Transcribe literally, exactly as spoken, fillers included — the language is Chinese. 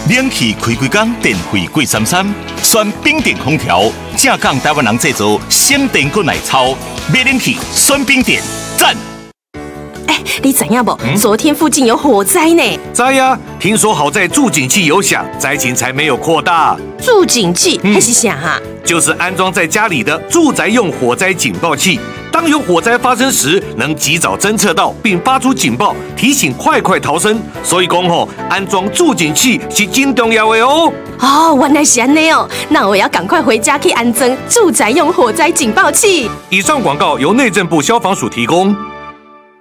冷气开几工，电费贵三三。选冰点空调，正港台湾人制造，省电过耐操。买冷气选冰点，赞！ 哎，你知影不？嗯、昨天附近有火灾呢。 知呀，听说好在助警器有响，灾情才没有扩大。 助警器还是啥啊？ 就是安装在家里的住宅用火灾警报器。当有火灾发生时，能及早侦测到并发出警报，提醒快快逃生。所以讲吼，安装助警器是真重要的哦。 哦，原来是安内哦，那我要赶快回家去安装住宅用火灾警报器。 以上广告由内政部消防署提供。